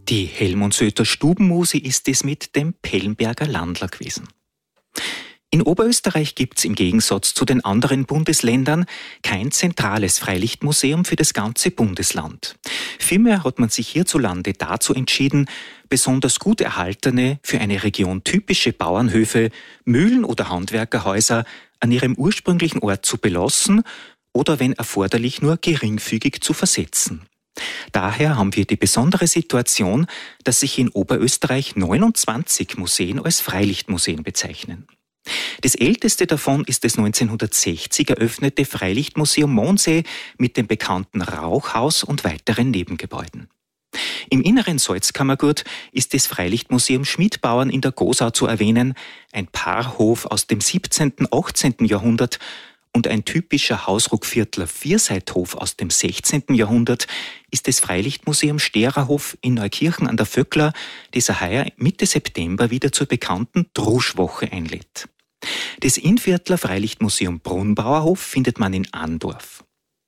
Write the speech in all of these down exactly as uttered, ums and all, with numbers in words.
Die Helmundsöter Stubenmuse ist es mit dem Pellenberger Landler gewesen. In Oberösterreich gibt's im Gegensatz zu den anderen Bundesländern kein zentrales Freilichtmuseum für das ganze Bundesland. Vielmehr hat man sich hierzulande dazu entschieden, besonders gut erhaltene, für eine Region typische Bauernhöfe, Mühlen oder Handwerkerhäuser an ihrem ursprünglichen Ort zu belassen oder wenn erforderlich nur geringfügig zu versetzen. Daher haben wir die besondere Situation, dass sich in Oberösterreich neunundzwanzig Museen als Freilichtmuseen bezeichnen. Das älteste davon ist das neunzehnhundertsechzig eröffnete Freilichtmuseum Mondsee mit dem bekannten Rauchhaus und weiteren Nebengebäuden. Im inneren Salzkammergut ist das Freilichtmuseum Schmidbauern in der Gosau zu erwähnen, ein Paarhof aus dem siebzehnten und achtzehnten Jahrhundert und ein typischer Hausruckviertler Vierseithof aus dem sechzehnten Jahrhundert ist das Freilichtmuseum Stererhof in Neukirchen an der Vöckla, das heuer Mitte September wieder zur bekannten Druschwoche einlädt. Das Innviertler Freilichtmuseum Brunnbauerhof findet man in Andorf.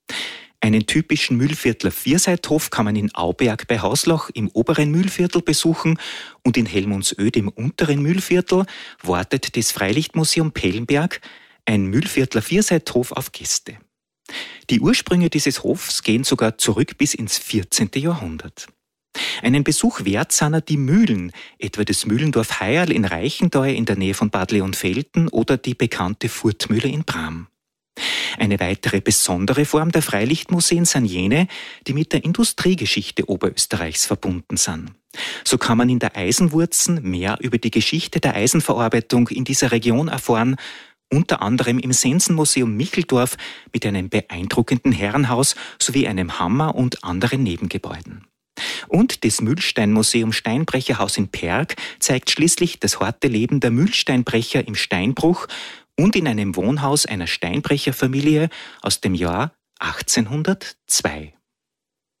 Einen typischen Mühlviertler Vierseithof kann man in Auberg bei Hauslach im oberen Mühlviertel besuchen und in Helmundsöd im unteren Mühlviertel wartet das Freilichtmuseum Pellenberg, ein Mühlviertler Vierseithof, auf Gäste. Die Ursprünge dieses Hofs gehen sogar zurück bis ins vierzehnten Jahrhundert. Einen Besuch wert sind die Mühlen, etwa das Mühlendorf Heierl in Reichenthal in der Nähe von Bad Leonfelden oder die bekannte Furtmühle in Bram. Eine weitere besondere Form der Freilichtmuseen sind jene, die mit der Industriegeschichte Oberösterreichs verbunden sind. So kann man in der Eisenwurzen mehr über die Geschichte der Eisenverarbeitung in dieser Region erfahren, unter anderem im Sensenmuseum Micheldorf mit einem beeindruckenden Herrenhaus sowie einem Hammer und anderen Nebengebäuden. Und das Mühlsteinmuseum Steinbrecherhaus in Perg zeigt schließlich das harte Leben der Mühlsteinbrecher im Steinbruch und in einem Wohnhaus einer Steinbrecherfamilie aus dem Jahr achtzehnhundertzwei.